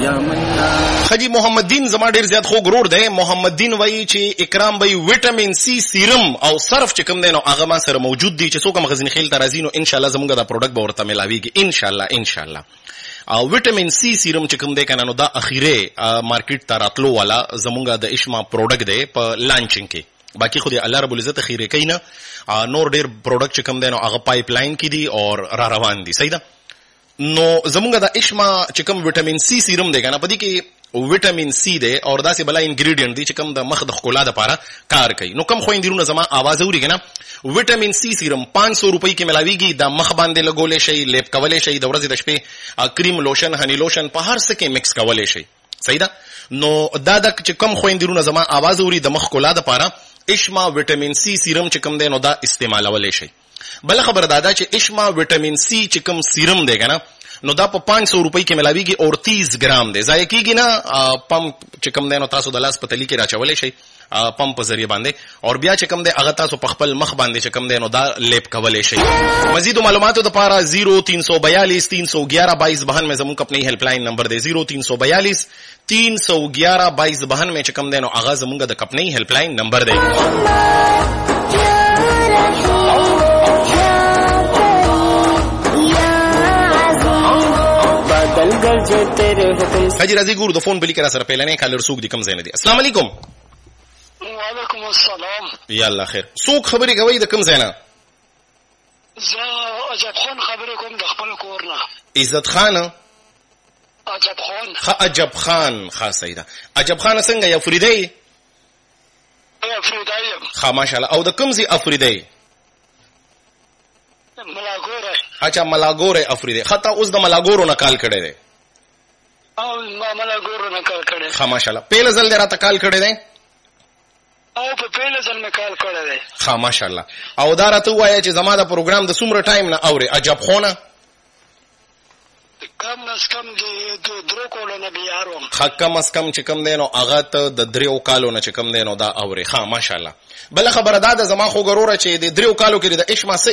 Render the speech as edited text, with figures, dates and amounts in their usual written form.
حجی محمد دین زما ډیر زیات خو ګرور دی. محمد دین وایي چې اکرام به وټامین سی سیرم او صرف چې کوم دی نو هغه ما سره موجود دی، چې څوک هم غزنی خیل ته راځي نو ان شاء الله زمونږ دا پروډکټ به ورته ملاویږي ان شاء الله. او وټامین سی سیرم چې کوم دی کنه نو دا اخیره مارکیټ ته راتلو والا زمونږ د اشما پروډکټ دی په لانچینګ کې. باقی خو دې الله رب العزت خیره کوي نه، نور ډیر پروډکټ چې کوم دی نو هغه پایپ لاین کې دي او را روان دي. صحیح ده. نو زمونږ د اشما چې کوم وټامین سی سیرم دی کنه پدې کې وټامین سی دی او داسې بلا انګریډینټ دی چې کوم د مخ د ښکلا لپاره کار کوي. نو کم خويندرونه زما आवाज اوري کنه وټامین سی سیرم 500 روپۍ کې ملاويږي. د مخ باندې لګولې شي، لیپ کولې شي، د ورځې د شپې کریم لوشن هنی لوشن په هر څه کې مکس کولې شي. صحیح ده. نو دا د چې کم خويندرونه زما आवाज اوري د مخ ښکلا لپاره اشما وټامین سی سیرم چې کوم دی نو دا استعمالولې شي. بل خبر دادا چې اشما وټامین سی چې کوم سیرم دی کنه نو دا په 500 روپۍ کې ملاويږي او 30 ګرام دی. ځای کېږي نه پمپ چې کوم دی نو تاسو د لاس په تلی کې راچولې شي پمپ په ذریعہ باندې او بیا چې کوم دی هغه تاسو په خپل مخ باندې چې کوم دی نو دا لیپ کولې شي. مزید معلوماتو لپاره 0342 311 22 में زموږ خپل هیلپ لاین نمبر دی 0342 311 22 में چې کوم دی نو هغه زموږ د خپل هیلپ لاین نمبر دی. حجی راځي ګور د فون بلی کرا سره پهلنه کالر سوق دي کم زین دي. السلام علیکم. وعلیکم السلام. یا الله خیر. سوق خبري کوي د کم زینا؟ زه عجب خان خبرې کوم د خپل کور نه. عزت خان عجب خان. عجب خان خاصه ده. عجب خان څنګه یا فریدی؟ فریدی. ماشاءالله. او د کم زی افریدی؟ ملاګوره. اچھا ملاګوره افریدی. خطا اوس د ملاګورو نه کال کړي دي. او ملاګورو نه کال کړي. ماشاءالله. پهل ځل راته کال کړي دي؟ او په پهل ځل نه کال کړي دي. ماشاءالله. او دا راته وایي چې زما د پروګرام د څومره ټایم نه اوري عجب خونه؟ کم از کم د درو کالو نه بیاروم. کم از کم چې کم دی نو هغه ته د دریو کالو نه چې کم دی نو دا اوري. ماشاءالله. بل خبره دا د زما خو ګروره چې د دریو کالو کې د اشما